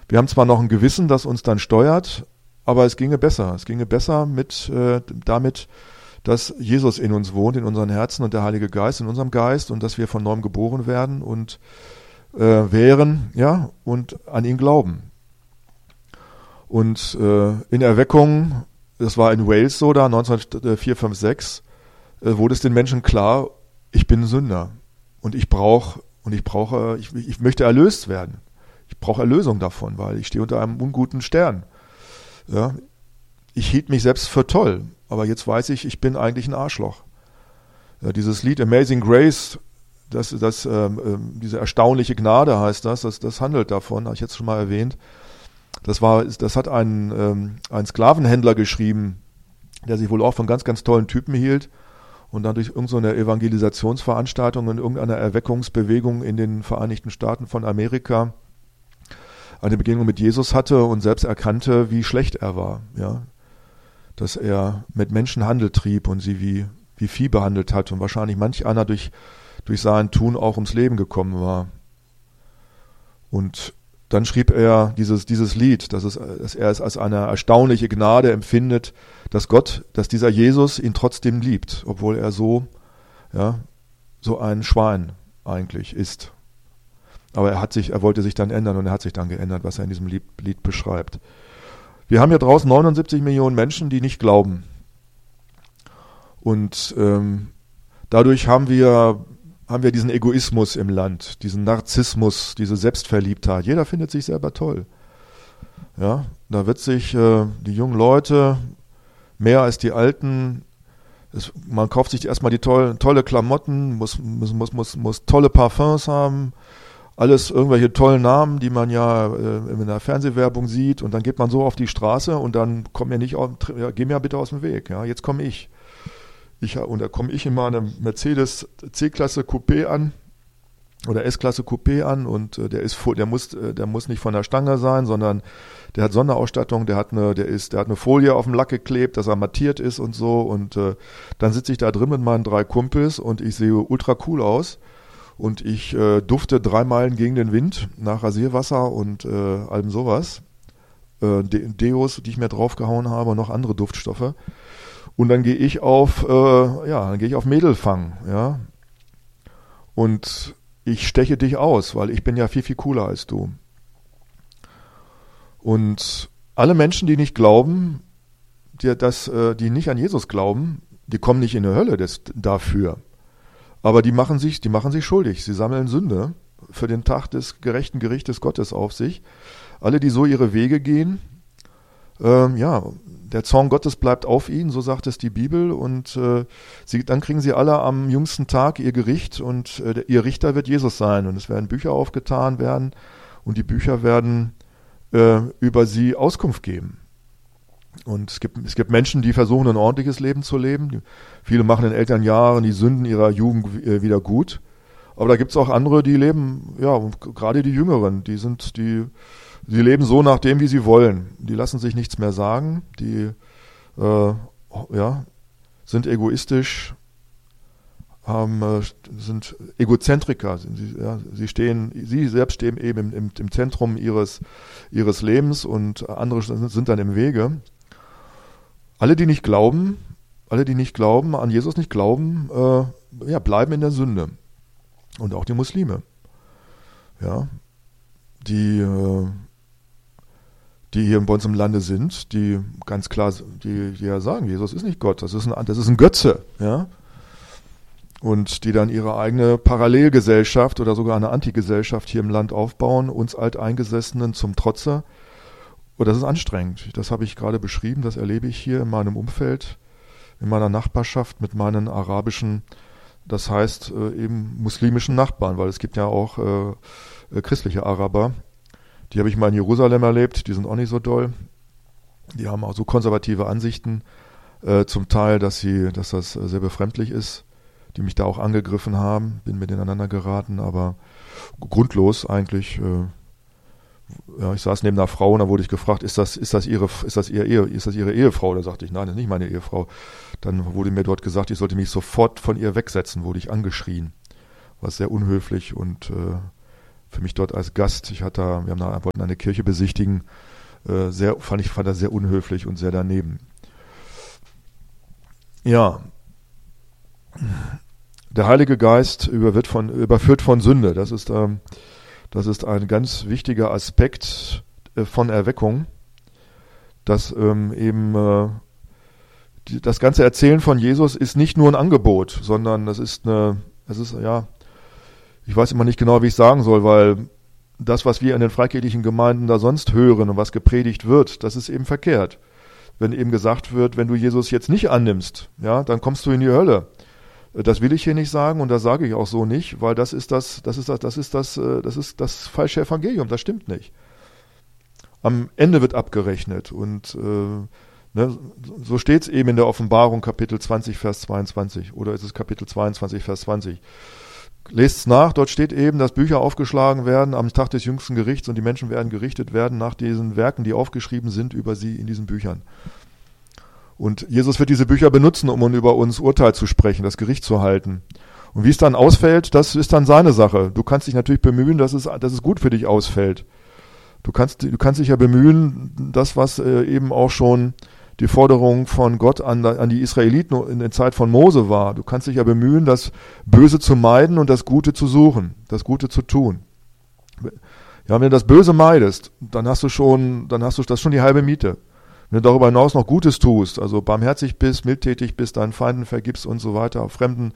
Wir haben zwar noch ein Gewissen, das uns dann steuert, aber es ginge besser. Es ginge besser damit, dass Jesus in uns wohnt, in unseren Herzen und der Heilige Geist in unserem Geist und dass wir von neuem geboren werden und wären, ja, und an ihn glauben. Und in Erweckung, das war in Wales so, da 1904, 5, 6, wurde es den Menschen klar, ich bin ein Sünder und ich möchte erlöst werden. Ich brauche Erlösung davon, weil ich stehe unter einem unguten Stern. Ja, ich hielt mich selbst für toll, aber jetzt weiß ich bin eigentlich ein Arschloch. Ja, dieses Lied Amazing Grace, diese erstaunliche Gnade heißt das handelt davon, habe ich jetzt schon mal erwähnt. Das hat ein Sklavenhändler geschrieben, der sich wohl auch von ganz, ganz tollen Typen hielt und dann durch irgendeine Evangelisationsveranstaltung und irgendeiner Erweckungsbewegung in den Vereinigten Staaten von Amerika eine Begegnung mit Jesus hatte und selbst erkannte, wie schlecht er war, ja, dass er mit Menschen Handel trieb und sie wie Vieh behandelt hat und wahrscheinlich manch einer durch sein Tun auch ums Leben gekommen war. Und dann schrieb er dieses Lied, dass er es als eine erstaunliche Gnade empfindet, dass dieser Jesus ihn trotzdem liebt, obwohl er so ein Schwein eigentlich ist. Aber er wollte sich dann ändern und er hat sich dann geändert, was er in diesem Lied beschreibt. Wir haben hier draußen 79 Millionen Menschen, die nicht glauben. Und dadurch haben wir diesen Egoismus im Land, diesen Narzissmus, diese Selbstverliebtheit. Jeder findet sich selber toll. Ja, da wird sich die jungen Leute mehr als die Alten, man kauft sich erstmal die tolle Klamotten, muss tolle Parfums haben, alles irgendwelche tollen Namen, die man ja in der Fernsehwerbung sieht, und dann geht man so auf die Straße und dann geh mir bitte aus dem Weg, ja, jetzt komme ich. Und da komme ich in meinem Mercedes C-Klasse Coupé an oder S-Klasse Coupé an und der muss nicht von der Stange sein, sondern der hat Sonderausstattung, der hat eine Folie auf dem Lack geklebt, dass er mattiert ist und so, und dann sitze ich da drin mit meinen 3 Kumpels und ich sehe ultra cool aus und ich dufte 3 Meilen gegen den Wind nach Rasierwasser und allem sowas, Deos, die ich mir draufgehauen habe, und noch andere Duftstoffe. Und dann gehe ich auf Mädelfang, ja. Und ich steche dich aus, weil ich bin ja viel, viel cooler als du. Und alle Menschen, die nicht glauben, die nicht an Jesus glauben, die kommen nicht in die Hölle dafür. Aber die machen sich schuldig. Sie sammeln Sünde für den Tag des gerechten Gerichtes Gottes auf sich. Alle, die so ihre Wege gehen, der Zorn Gottes bleibt auf ihnen, so sagt es die Bibel, und dann kriegen sie alle am jüngsten Tag ihr Gericht, und ihr Richter wird Jesus sein, und es werden Bücher aufgetan werden und die Bücher werden über sie Auskunft geben. Und es gibt Menschen, die versuchen, ein ordentliches Leben zu leben. Viele machen in Elternjahren die Sünden ihrer Jugend wieder gut. Aber da gibt es auch andere, die leben, ja, und gerade die Jüngeren, die leben so nach dem, wie sie wollen. Die lassen sich nichts mehr sagen. Die sind egoistisch, sind Egozentriker. Sie selbst stehen eben im Zentrum ihres Lebens, und andere sind dann im Wege. Alle, die nicht glauben, an Jesus nicht glauben, bleiben in der Sünde. Und auch die Muslime. Ja, die hier bei uns im Lande sind, die ganz klar, die ja sagen, Jesus ist nicht Gott, das ist ein Götze, ja. Und die dann ihre eigene Parallelgesellschaft oder sogar eine Antigesellschaft hier im Land aufbauen, uns Alteingesessenen zum Trotze. Und das ist anstrengend. Das habe ich gerade beschrieben, das erlebe ich hier in meinem Umfeld, in meiner Nachbarschaft mit meinen arabischen, das heißt eben muslimischen Nachbarn, weil es gibt ja auch christliche Araber. Die habe ich mal in Jerusalem erlebt, die sind auch nicht so doll. Die haben auch so konservative Ansichten, zum Teil, dass das sehr befremdlich ist, die mich da auch angegriffen haben, bin mit ineinander geraten, aber grundlos eigentlich. Ich saß neben einer Frau und da wurde ich gefragt, ist das ihre Ehefrau? Da sagte ich, nein, das ist nicht meine Ehefrau. Dann wurde mir dort gesagt, ich sollte mich sofort von ihr wegsetzen, wurde ich angeschrien, was sehr unhöflich und für mich dort als Gast. Wollten eine Kirche besichtigen, fand das sehr unhöflich und sehr daneben. Ja, der Heilige Geist überführt von Sünde. Das ist ein ganz wichtiger Aspekt von Erweckung, dass das ganze Erzählen von Jesus ist nicht nur ein Angebot, sondern ich weiß immer nicht genau, wie ich sagen soll, weil das, was wir in den freikirchlichen Gemeinden da sonst hören und was gepredigt wird, das ist eben verkehrt. Wenn eben gesagt wird, wenn du Jesus jetzt nicht annimmst, ja, dann kommst du in die Hölle. Das will ich hier nicht sagen und das sage ich auch so nicht, weil das ist das falsche Evangelium, das stimmt nicht. Am Ende wird abgerechnet und so steht es eben in der Offenbarung Kapitel 20, Vers 22 oder ist es Kapitel 22, Vers 20. Lest es nach, dort steht eben, dass Bücher aufgeschlagen werden am Tag des jüngsten Gerichts und die Menschen werden gerichtet werden nach diesen Werken, die aufgeschrieben sind über sie in diesen Büchern. Und Jesus wird diese Bücher benutzen, um über uns Urteil zu sprechen, das Gericht zu halten. Und wie es dann ausfällt, das ist dann seine Sache. Du kannst dich natürlich bemühen, dass es gut für dich ausfällt. Du kannst dich ja bemühen, das, was eben auch schon die Forderung von Gott an die Israeliten in der Zeit von Mose war. Du kannst dich ja bemühen, das Böse zu meiden und das Gute zu suchen, das Gute zu tun. Ja, wenn du das Böse meidest, dann hast du das schon die halbe Miete. Wenn du darüber hinaus noch Gutes tust, also barmherzig bist, mildtätig bist, deinen Feinden vergibst und so weiter, Fremden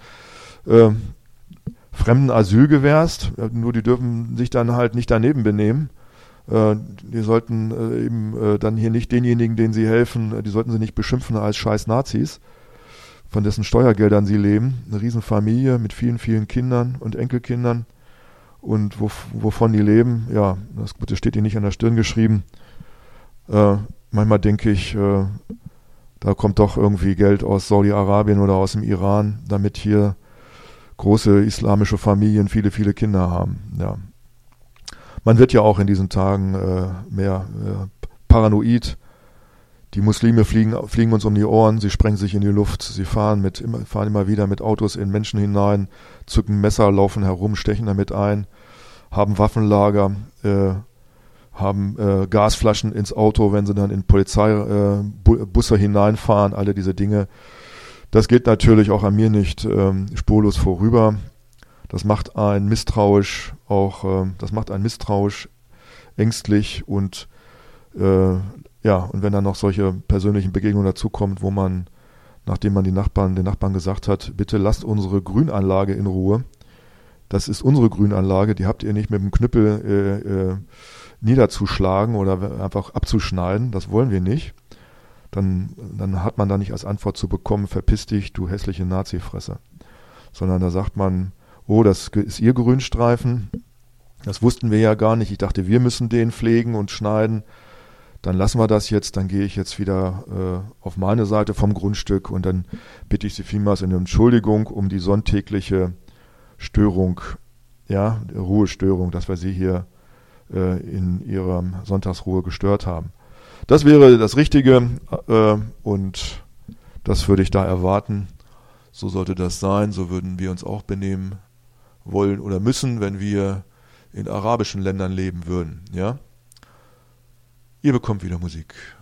Asyl gewährst, nur die dürfen sich dann halt nicht daneben benehmen. Die sollten dann hier nicht denjenigen, denen sie helfen, die sollten sie nicht beschimpfen als scheiß Nazis, von dessen Steuergeldern sie leben. Eine Riesenfamilie mit vielen, vielen Kindern und Enkelkindern und wovon die leben, ja, das Gute steht ihnen nicht an der Stirn geschrieben. Manchmal denke ich, da kommt doch irgendwie Geld aus Saudi-Arabien oder aus dem Iran, damit hier große islamische Familien viele, viele Kinder haben, ja. Man wird ja auch in diesen Tagen mehr paranoid. Die Muslime fliegen uns um die Ohren, sie sprengen sich in die Luft, sie fahren immer wieder mit Autos in Menschen hinein, zücken Messer, laufen herum, stechen damit ein, haben Waffenlager, haben Gasflaschen ins Auto, wenn sie dann in Polizeibusse hineinfahren, alle diese Dinge. Das geht natürlich auch an mir nicht spurlos vorüber. Das macht einen misstrauisch, ängstlich und und wenn dann noch solche persönlichen Begegnungen dazukommt, wo man, nachdem man den Nachbarn gesagt hat, bitte lasst unsere Grünanlage in Ruhe. Das ist unsere Grünanlage, die habt ihr nicht mit dem Knüppel niederzuschlagen oder einfach abzuschneiden, das wollen wir nicht. Dann hat man da nicht als Antwort zu bekommen, verpiss dich, du hässliche Nazi-Fresse. Sondern da sagt man, oh, das ist Ihr Grünstreifen, das wussten wir ja gar nicht, ich dachte, wir müssen den pflegen und schneiden, dann lassen wir das jetzt, dann gehe ich jetzt wieder auf meine Seite vom Grundstück und dann bitte ich Sie vielmals um Entschuldigung um die sonntägliche Störung, ja, Ruhestörung, dass wir Sie hier in Ihrer Sonntagsruhe gestört haben. Das wäre das Richtige und das würde ich da erwarten. So sollte das sein, so würden wir uns auch benehmen wollen oder müssen, wenn wir in arabischen Ländern leben würden. Ja? Ihr bekommt wieder Musik.